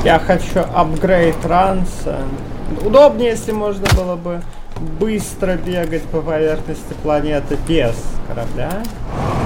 Я хочу апгрейд ранса. Удобнее, если можно было бы быстро бегать по поверхности планеты без корабля.